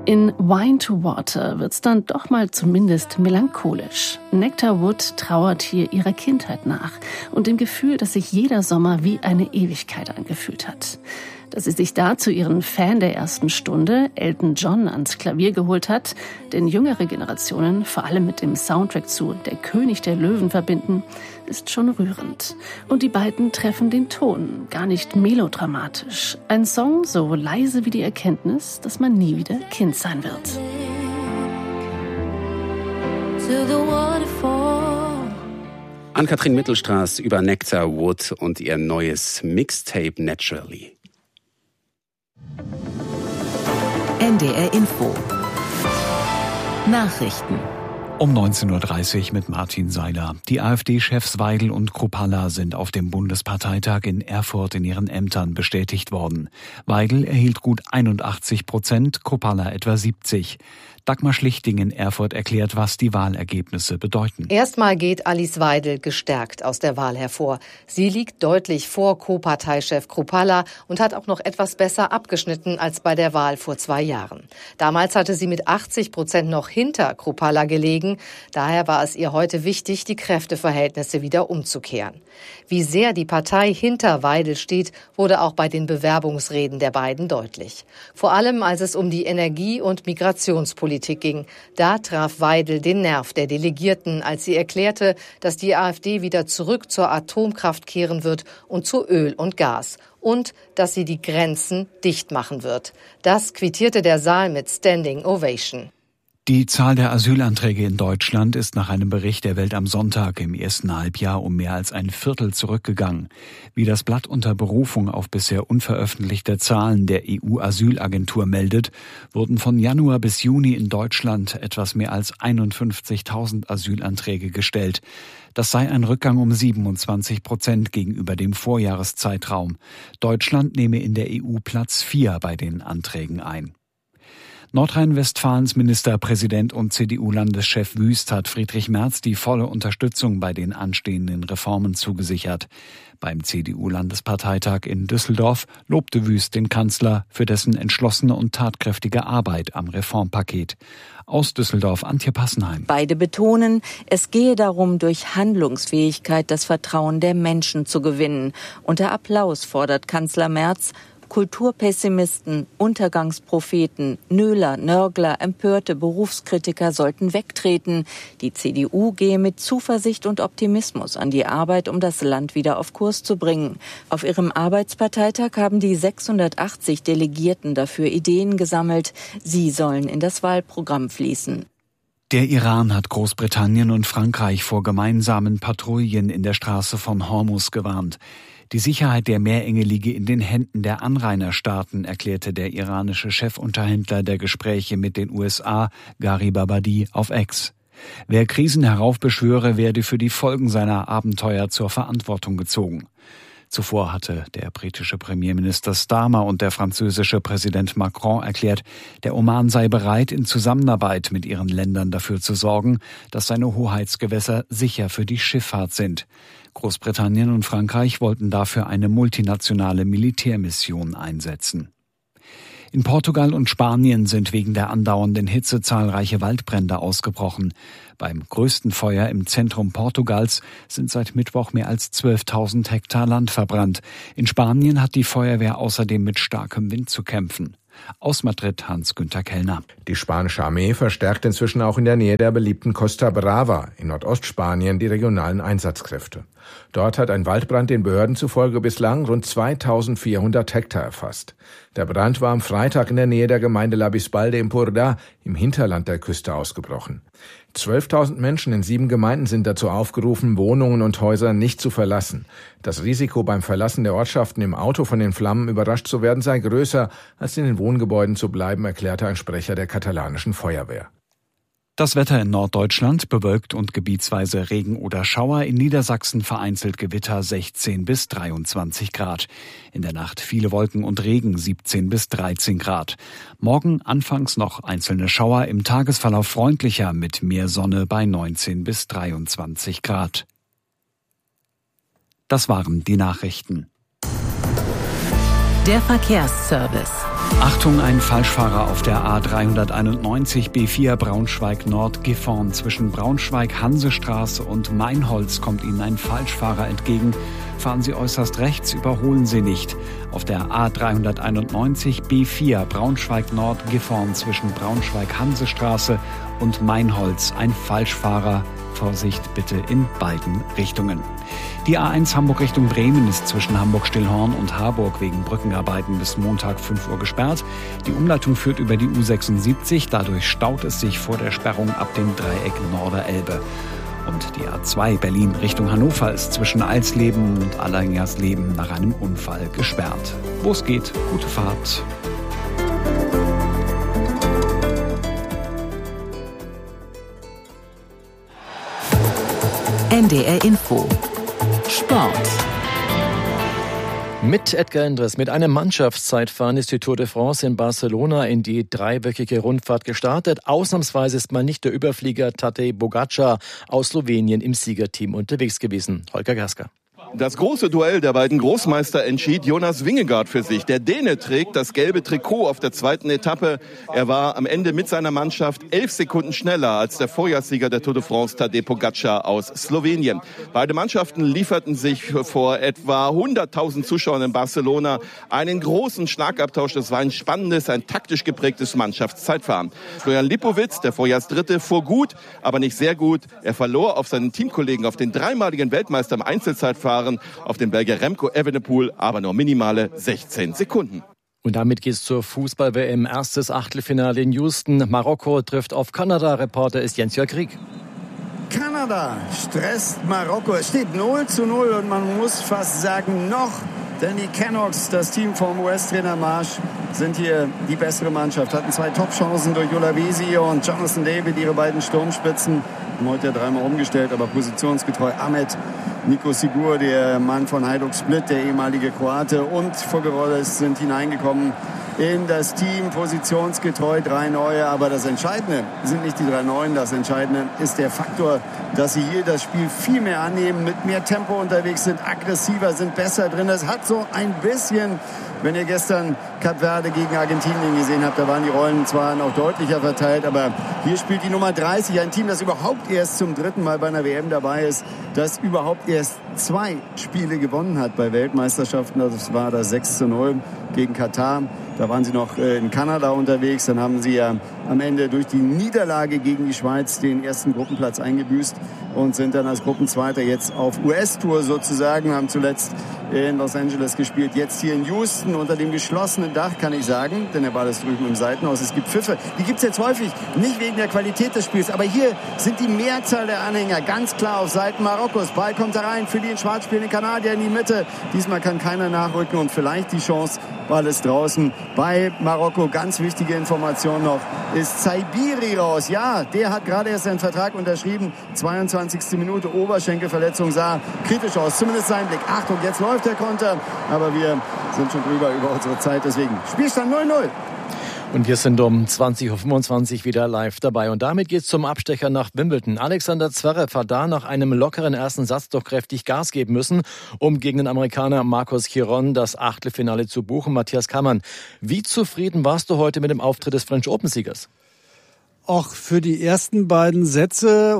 In Wine to Water wird's dann doch mal zumindest melancholisch. Nectar Wood trauert hier ihrer Kindheit nach und dem Gefühl, dass sich jeder Sommer wie eine Ewigkeit angefühlt hat. Dass sie sich dazu ihren Fan der ersten Stunde, Elton John, ans Klavier geholt hat, den jüngere Generationen vor allem mit dem Soundtrack zu Der König der Löwen verbinden, ist schon rührend. Und die beiden treffen den Ton, gar nicht melodramatisch. Ein Song so leise wie die Erkenntnis, dass man nie wieder Kind sein wird. Ann-Kathrin Mittelstraß über Nectar Wood und ihr neues Mixtape Naturally. NDR Info. Nachrichten. Um 19.30 Uhr mit Martin Seiler. Die AfD-Chefs Weidel und Kruppalla sind auf dem Bundesparteitag in Erfurt in ihren Ämtern bestätigt worden. Weidel erhielt gut 81%, Kruppalla etwa 70%. Dagmar Schlichting in Erfurt erklärt, was die Wahlergebnisse bedeuten. Erstmal geht Alice Weidel gestärkt aus der Wahl hervor. Sie liegt deutlich vor Co-Parteichef Kruppalla und hat auch noch etwas besser abgeschnitten als bei der Wahl vor 2 Jahren. Damals hatte sie mit 80% noch hinter Kruppalla gelegen. Daher war es ihr heute wichtig, die Kräfteverhältnisse wieder umzukehren. Wie sehr die Partei hinter Weidel steht, wurde auch bei den Bewerbungsreden der beiden deutlich. Vor allem, als es um die Energie- und Migrationspolitik ging. Da traf Weidel den Nerv der Delegierten, als sie erklärte, dass die AfD wieder zurück zur Atomkraft kehren wird und zu Öl und Gas. Und dass sie die Grenzen dicht machen wird. Das quittierte der Saal mit Standing Ovation. Die Zahl der Asylanträge in Deutschland ist nach einem Bericht der Welt am Sonntag im ersten Halbjahr um mehr als ein Viertel zurückgegangen. Wie das Blatt unter Berufung auf bisher unveröffentlichte Zahlen der EU-Asylagentur meldet, wurden von Januar bis Juni in Deutschland etwas mehr als 51.000 Asylanträge gestellt. Das sei ein Rückgang um 27% gegenüber dem Vorjahreszeitraum. Deutschland nehme in der EU Platz 4 bei den Anträgen ein. Nordrhein-Westfalens Ministerpräsident und CDU-Landeschef Wüst hat Friedrich Merz die volle Unterstützung bei den anstehenden Reformen zugesichert. Beim CDU-Landesparteitag in Düsseldorf lobte Wüst den Kanzler für dessen entschlossene und tatkräftige Arbeit am Reformpaket. Aus Düsseldorf Antje Passenheim. Beide betonen, es gehe darum, durch Handlungsfähigkeit das Vertrauen der Menschen zu gewinnen. Unter Applaus fordert Kanzler Merz, Kulturpessimisten, Untergangspropheten, Nöler, Nörgler, empörte Berufskritiker sollten wegtreten. Die CDU gehe mit Zuversicht und Optimismus an die Arbeit, um das Land wieder auf Kurs zu bringen. Auf ihrem Arbeitsparteitag haben die 680 Delegierten dafür Ideen gesammelt. Sie sollen in das Wahlprogramm fließen. Der Iran hat Großbritannien und Frankreich vor gemeinsamen Patrouillen in der Straße von Hormuz gewarnt. Die Sicherheit der Meerenge liege in den Händen der Anrainerstaaten, erklärte der iranische Chefunterhändler der Gespräche mit den USA, Gharib Abadi, auf X. Wer Krisen heraufbeschwöre, werde für die Folgen seiner Abenteuer zur Verantwortung gezogen. Zuvor hatte der britische Premierminister Starmer und der französische Präsident Macron erklärt, der Oman sei bereit, in Zusammenarbeit mit ihren Ländern dafür zu sorgen, dass seine Hoheitsgewässer sicher für die Schifffahrt sind. Großbritannien und Frankreich wollten dafür eine multinationale Militärmission einsetzen. In Portugal und Spanien sind wegen der andauernden Hitze zahlreiche Waldbrände ausgebrochen. Beim größten Feuer im Zentrum Portugals sind seit Mittwoch mehr als 12.000 Hektar Land verbrannt. In Spanien hat die Feuerwehr außerdem mit starkem Wind zu kämpfen. Aus Madrid Hans-Günther Kellner. Die spanische Armee verstärkt inzwischen auch in der Nähe der beliebten Costa Brava in Nordostspanien die regionalen Einsatzkräfte. Dort hat ein Waldbrand den Behörden zufolge bislang rund 2.400 Hektar erfasst. Der Brand war am Freitag in der Nähe der Gemeinde La Bisbal de Empordà im Hinterland der Küste ausgebrochen. 12.000 Menschen in 7 Gemeinden sind dazu aufgerufen, Wohnungen und Häuser nicht zu verlassen. Das Risiko beim Verlassen der Ortschaften im Auto von den Flammen überrascht zu werden sei größer, als in den Wohngebäuden zu bleiben, erklärte ein Sprecher der katalanischen Feuerwehr. Das Wetter in Norddeutschland bewölkt und gebietsweise Regen oder Schauer, in Niedersachsen vereinzelt Gewitter 16 bis 23 Grad. In der Nacht viele Wolken und Regen 17 bis 13 Grad. Morgen anfangs noch einzelne Schauer, im Tagesverlauf freundlicher mit mehr Sonne bei 19 bis 23 Grad. Das waren die Nachrichten. Der Verkehrsservice. Achtung, ein Falschfahrer auf der A391 B4 Braunschweig-Nord-Gifhorn. Zwischen Braunschweig-Hansestraße und Meinholz kommt Ihnen ein Falschfahrer entgegen. Fahren Sie äußerst rechts, überholen Sie nicht. Auf der A391 B4 Braunschweig-Nord-Gifhorn zwischen Braunschweig-Hansestraße und Meinholz ein Falschfahrer. Vorsicht bitte in beiden Richtungen. Die A1 Hamburg Richtung Bremen ist zwischen Hamburg-Stillhorn und Harburg wegen Brückenarbeiten bis Montag 5 Uhr gesperrt. Die Umleitung führt über die U76, dadurch staut es sich vor der Sperrung ab dem Dreieck Norderelbe. Und die A2 Berlin Richtung Hannover ist zwischen Alsleben und Allergersleben nach einem Unfall gesperrt. Wo es geht, gute Fahrt. NDR Info. Sport. Mit Edgar Endres, mit einem Mannschaftszeitfahren ist die Tour de France in Barcelona in die dreiwöchige Rundfahrt gestartet. Ausnahmsweise ist mal nicht der Überflieger Tadej Pogačar aus Slowenien im Siegerteam unterwegs gewesen. Holger Gaska. Das große Duell der beiden Großmeister entschied Jonas Vingegaard für sich. Der Däne trägt das gelbe Trikot auf der zweiten Etappe. Er war am Ende mit seiner Mannschaft 11 Sekunden schneller als der Vorjahrssieger der Tour de France, Tadej Pogačar aus Slowenien. Beide Mannschaften lieferten sich vor etwa 100.000 Zuschauern in Barcelona einen großen Schlagabtausch. Das war ein spannendes, ein taktisch geprägtes Mannschaftszeitfahren. Florian Lipowitz, der Vorjahrsdritte, fuhr gut, aber nicht sehr gut. Er verlor auf seinen Teamkollegen, auf den dreimaligen Weltmeister im Einzelzeitfahren, auf den Belgier Remco Evenepoel, aber nur minimale 16 Sekunden. Und damit geht's zur Fußball-WM. Erstes Achtelfinale in Houston. Marokko trifft auf Kanada. Reporter ist Jens-Jörg Krieg. Kanada stresst Marokko. Es steht 0:0 und man muss fast sagen noch. Denn die Canucks, das Team vom US-Trainer Marsch, sind hier die bessere Mannschaft. Hatten 2 Top-Chancen durch Olavisi und Jonathan David, ihre beiden Sturmspitzen. Haben heute ja 3-mal umgestellt, aber positionsgetreu. Ahmed, Nico Sigur, der Mann von Hajduk Split, der ehemalige Kroate, und Fogerolles sind hineingekommen in das Team, positionsgetreu, 3 neue. Aber das Entscheidende sind nicht die 3 neuen, das Entscheidende ist der Faktor, dass sie hier das Spiel viel mehr annehmen, mit mehr Tempo unterwegs sind, aggressiver, sind besser drin. Es hat so ein bisschen, wenn ihr gestern Kap Verde gegen Argentinien gesehen habt, da waren die Rollen zwar noch deutlicher verteilt, aber hier spielt die Nummer 30, ein Team, das überhaupt erst zum 3. Mal bei einer WM dabei ist, das überhaupt erst 2 Spiele gewonnen hat bei Weltmeisterschaften. Das war das 6:0 gegen Katar. Da waren sie noch in Kanada unterwegs. Dann haben sie ja am Ende durch die Niederlage gegen die Schweiz den ersten Gruppenplatz eingebüßt und sind dann als Gruppenzweiter jetzt auf US-Tour sozusagen, haben zuletzt in Los Angeles gespielt, jetzt hier in Houston unter dem geschlossenen Dach, kann ich sagen, denn der Ball ist drüben im Seitenhaus. Es gibt Pfiffe, die gibt es jetzt häufig, nicht wegen der Qualität des Spiels, aber hier sind die Mehrzahl der Anhänger ganz klar auf Seiten Marokkos. Ball kommt da rein für die in Schwarz spielenden Kanadier in die Mitte. Diesmal kann keiner nachrücken und vielleicht die Chance, Ball ist draußen bei Marokko. Ganz wichtige Information noch, ist Zaibiri raus. Ja, der hat gerade erst seinen Vertrag unterschrieben. 22. Minute, Oberschenkelverletzung, sah kritisch aus, zumindest sein Blick. Achtung, jetzt läuft der Konter, aber wir sind schon drüber über unsere Zeit, deswegen Spielstand 0:0. Und wir sind um 20.25 Uhr wieder live dabei. Und damit geht's zum Abstecher nach Wimbledon. Alexander Zverev hat da nach einem lockeren ersten Satz doch kräftig Gas geben müssen, um gegen den Amerikaner Marcos Giron das Achtelfinale zu buchen. Matthias Kammann, wie zufrieden warst du heute mit dem Auftritt des French Open-Siegers? Auch für die ersten beiden Sätze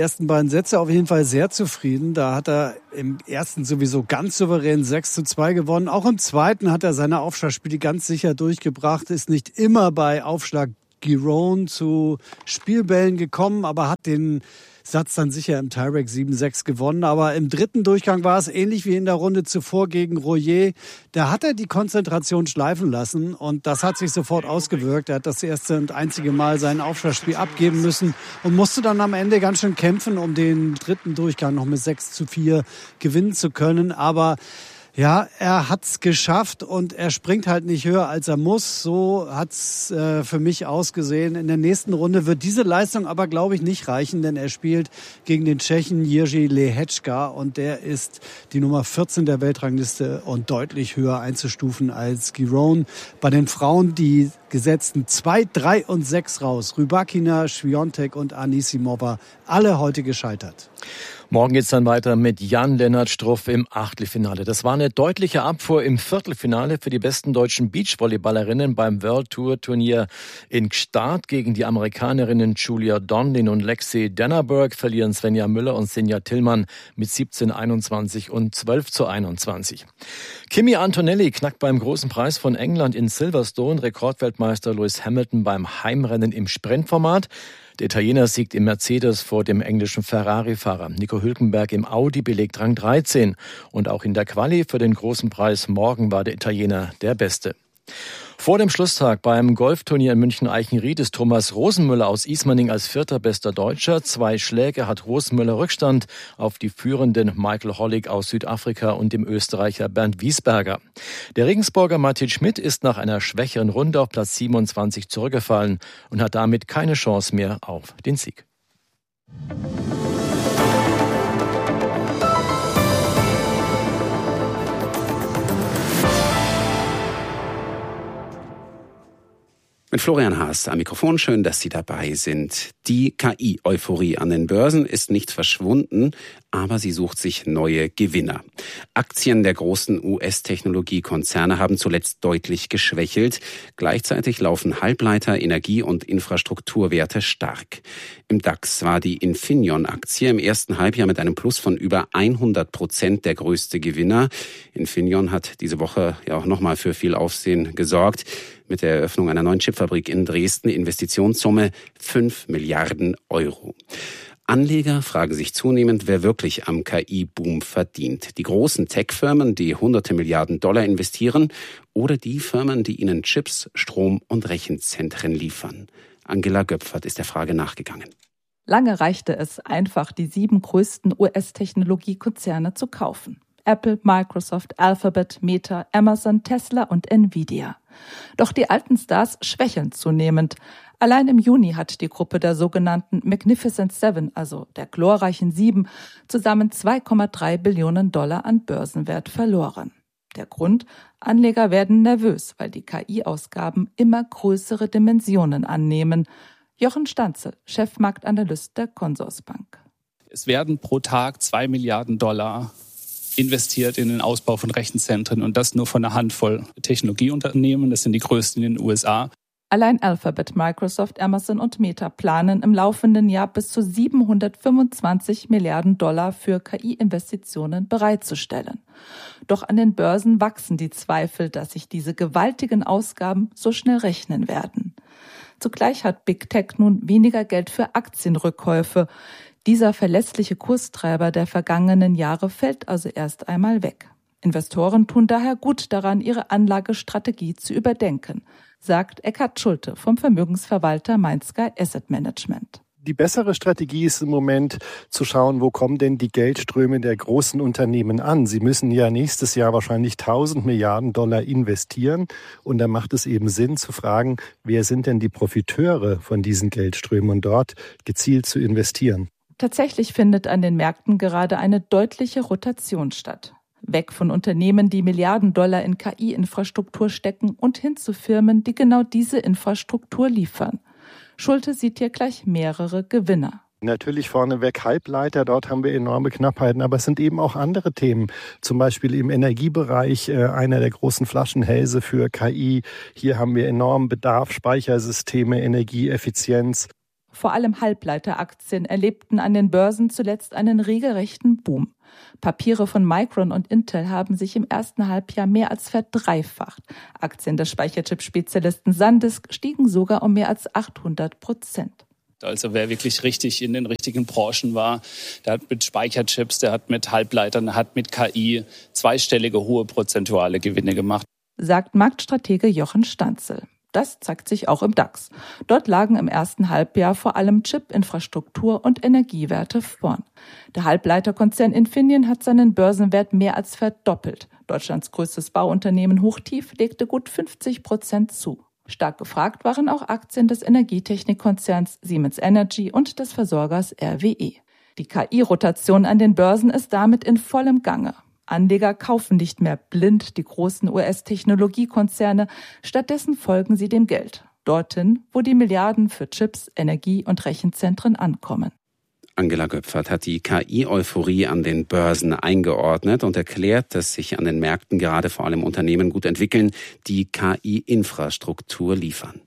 auf jeden Fall sehr zufrieden. Da hat er im ersten sowieso ganz souverän 6:2 gewonnen. Auch im zweiten hat er seine Aufschlagspiele ganz sicher durchgebracht, ist nicht immer bei Aufschlag Giron zu Spielbällen gekommen, aber hat den Satz dann sicher im Tiebreak 7:6 gewonnen. Aber im dritten Durchgang war es ähnlich wie in der Runde zuvor gegen Royer. Da hat er die Konzentration schleifen lassen und das hat sich sofort ausgewirkt. Er hat das erste und einzige Mal sein Aufschlagspiel abgeben müssen und musste dann am Ende ganz schön kämpfen, um den dritten Durchgang noch mit 6:4 gewinnen zu können. Aber ja, er hat's geschafft und er springt halt nicht höher, als er muss. So hat's für mich ausgesehen. In der nächsten Runde wird diese Leistung aber, glaube ich, nicht reichen, denn er spielt gegen den Tschechen Jiří Lehečka und der ist die Nummer 14 der Weltrangliste und deutlich höher einzustufen als Giron. Bei den Frauen die gesetzten 2, 3 und 6 raus. Rybakina, Swiatek und Anisimova, alle heute gescheitert. Morgen geht's dann weiter mit Jan-Lennart Struff im Achtelfinale. Das war eine deutliche Abfuhr im Viertelfinale für die besten deutschen Beachvolleyballerinnen beim World Tour Turnier in Gstaad. Gegen die Amerikanerinnen Julia Donlin und Lexi Dennerberg verlieren Svenja Müller und Sinja Tillmann mit 17:21 und 12:21. Kimi Antonelli knackt beim großen Preis von England in Silverstone Rekordweltmeister Lewis Hamilton beim Heimrennen im Sprintformat. Der Italiener siegt im Mercedes vor dem englischen Ferrari-Fahrer. Nico Hülkenberg im Audi belegt Rang 13. Und auch in der Quali für den großen Preis morgen war der Italiener der Beste. Vor dem Schlusstag beim Golfturnier in München-Eichenried ist Thomas Rosenmüller aus Ismaning als vierter bester Deutscher. 2 Schläge hat Rosenmüller Rückstand auf die führenden Michael Hollig aus Südafrika und dem Österreicher Bernd Wiesberger. Der Regensburger Martin Schmidt ist nach einer schwächeren Runde auf Platz 27 zurückgefallen und hat damit keine Chance mehr auf den Sieg. Mit Florian Haas am Mikrofon. Schön, dass Sie dabei sind. Die KI-Euphorie an den Börsen ist nicht verschwunden, aber sie sucht sich neue Gewinner. Aktien der großen US-Technologiekonzerne haben zuletzt deutlich geschwächelt. Gleichzeitig laufen Halbleiter-, Energie- und Infrastrukturwerte stark. Im DAX war die Infineon-Aktie im ersten Halbjahr mit einem Plus von über 100% der größte Gewinner. Infineon hat diese Woche ja auch nochmal für viel Aufsehen gesorgt. Mit der Eröffnung einer neuen Chipfabrik in Dresden, Investitionssumme 5 Milliarden Euro. Anleger fragen sich zunehmend, wer wirklich am KI-Boom verdient. Die großen Tech-Firmen, die hunderte Milliarden Dollar investieren, oder die Firmen, die ihnen Chips, Strom und Rechenzentren liefern. Angela Göpfert ist der Frage nachgegangen. Lange reichte es einfach, die 7 größten US-Technologiekonzerne zu kaufen. Apple, Microsoft, Alphabet, Meta, Amazon, Tesla und Nvidia. Doch die alten Stars schwächeln zunehmend. Allein im Juni hat die Gruppe der sogenannten Magnificent Seven, also der glorreichen 7, zusammen 2,3 Billionen Dollar an Börsenwert verloren. Der Grund? Anleger werden nervös, weil die KI-Ausgaben immer größere Dimensionen annehmen. Jochen Stanzel, Chefmarktanalyst der Consorsbank. Es werden pro Tag 2 Milliarden Dollar investiert in den Ausbau von Rechenzentren und das nur von einer Handvoll Technologieunternehmen. Das sind die größten in den USA. Allein Alphabet, Microsoft, Amazon und Meta planen im laufenden Jahr bis zu 725 Milliarden Dollar für KI-Investitionen bereitzustellen. Doch an den Börsen wachsen die Zweifel, dass sich diese gewaltigen Ausgaben so schnell rechnen werden. Zugleich hat Big Tech nun weniger Geld für Aktienrückkäufe. Dieser verlässliche Kurstreiber der vergangenen Jahre fällt also erst einmal weg. Investoren tun daher gut daran, ihre Anlagestrategie zu überdenken, sagt Eckhard Schulte vom Vermögensverwalter Mainsky Asset Management. Die bessere Strategie ist im Moment zu schauen, wo kommen denn die Geldströme der großen Unternehmen an. Sie müssen ja nächstes Jahr wahrscheinlich 1000 Milliarden Dollar investieren. Und da macht es eben Sinn zu fragen, wer sind denn die Profiteure von diesen Geldströmen und dort gezielt zu investieren. Tatsächlich findet an den Märkten gerade eine deutliche Rotation statt. Weg von Unternehmen, die Milliarden Dollar in KI-Infrastruktur stecken und hin zu Firmen, die genau diese Infrastruktur liefern. Schulte sieht hier gleich mehrere Gewinner. Natürlich vorneweg Halbleiter, dort haben wir enorme Knappheiten, aber es sind eben auch andere Themen. Zum Beispiel im Energiebereich, einer der großen Flaschenhälse für KI. Hier haben wir enormen Bedarf, Speichersysteme, Energieeffizienz. Vor allem Halbleiteraktien erlebten an den Börsen zuletzt einen regelrechten Boom. Papiere von Micron und Intel haben sich im ersten Halbjahr mehr als verdreifacht. Aktien des Speicherchip-Spezialisten SanDisk stiegen sogar um mehr als 800%. Also wer wirklich richtig in den richtigen Branchen war, der hat mit Speicherchips, der hat mit Halbleitern, der hat mit KI zweistellige hohe prozentuale Gewinne gemacht. Sagt Marktstratege Jochen Stanzel. Das zeigt sich auch im DAX. Dort lagen im ersten Halbjahr vor allem Chip-Infrastruktur und Energiewerte vorn. Der Halbleiterkonzern Infineon hat seinen Börsenwert mehr als verdoppelt. Deutschlands größtes Bauunternehmen Hochtief legte gut 50% zu. Stark gefragt waren auch Aktien des Energietechnikkonzerns Siemens Energy und des Versorgers RWE. Die KI-Rotation an den Börsen ist damit in vollem Gange. Anleger kaufen nicht mehr blind die großen US-Technologiekonzerne, stattdessen folgen sie dem Geld. Dorthin, wo die Milliarden für Chips, Energie und Rechenzentren ankommen. Angela Göpfert hat die KI-Euphorie an den Börsen eingeordnet und erklärt, dass sich an den Märkten gerade vor allem Unternehmen gut entwickeln, die KI-Infrastruktur liefern.